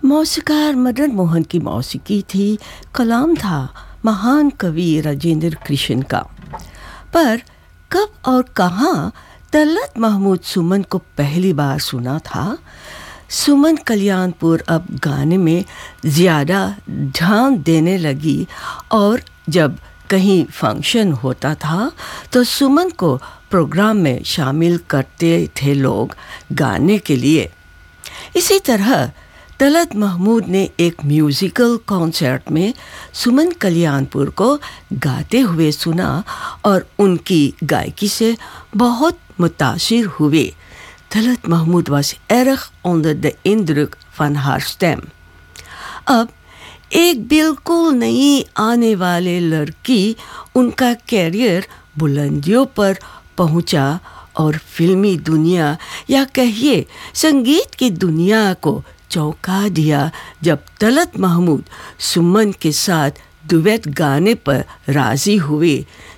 मौसीकार मदन मोहन की मौसीकी थी, कलाम था महान कवि राजेंद्र कृष्ण का। पर कब और कहाँ तलत महमूद सुमन को पहली बार सुना था? सुमन कल्याणपुर अब गाने में ज़्यादा ध्यान देने लगी और जब कहीं फंक्शन होता था तो सुमन को प्रोग्राम में शामिल करते थे लोग गाने के लिए। इसी तरह तलत महमूद ने एक म्यूज़िकल कॉन्सर्ट में सुमन कल्याणपुर को गाते हुए सुना और उनकी गायकी से बहुत मुतासिर हुए। Talat Mahmood was erg onder de indruk van haar stem। अब एक बिल्कुल नई आने वाले लड़की, उनका कैरियर बुलंदियों पर पहुंचा और फिल्मी दुनिया या कहिए संगीत की दुनिया को चौंका दिया जब तलत महमूद सुमन के साथ डुएट गाने पर राजी हुए,